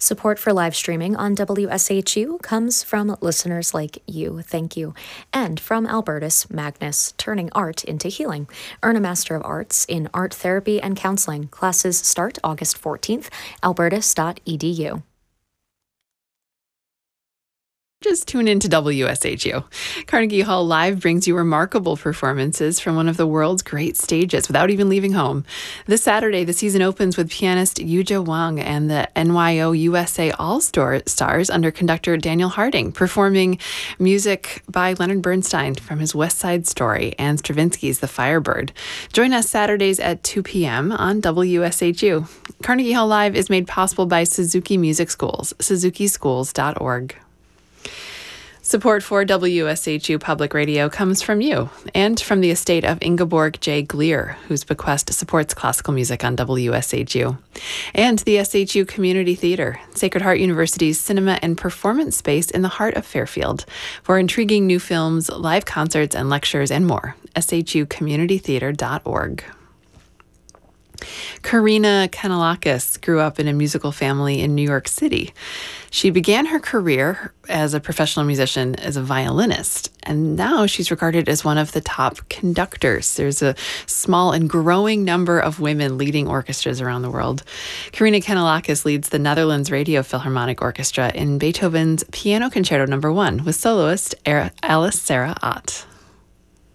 Support for live streaming on WSHU comes from listeners like you. Thank you. And from Albertus Magnus, turning art into healing. Earn a Master of Arts in Art Therapy and Counseling. Classes start August 14th, albertus.edu. Just tune in to WSHU. Carnegie Hall Live brings you remarkable performances from one of the world's great stages without even leaving home. This Saturday, the season opens with pianist Yuja Wang and the NYO USA All-Stars under conductor Daniel Harding, performing music by Leonard Bernstein from his West Side Story and Stravinsky's The Firebird. Join us Saturdays at 2 p.m. on WSHU. Carnegie Hall Live is made possible by Suzuki Music Schools, suzukischools.org. Support for WSHU Public Radio comes from you and from the estate of Ingeborg J. Gleer, whose bequest supports classical music on WSHU, and the SHU Community Theater, Sacred Heart University's cinema and performance space in the heart of Fairfield. For intriguing new films, live concerts, and lectures, and more, shucommunitytheater.org. Karina Kanellakis grew up in a musical family in New York City. She began her career as a professional musician as a violinist, and now she's regarded as one of the top conductors. There's a small and growing number of women leading orchestras around the world. Karina Kanellakis leads the Netherlands Radio Philharmonic Orchestra in Beethoven's Piano Concerto No. 1 with soloist Alice Sarah Ott.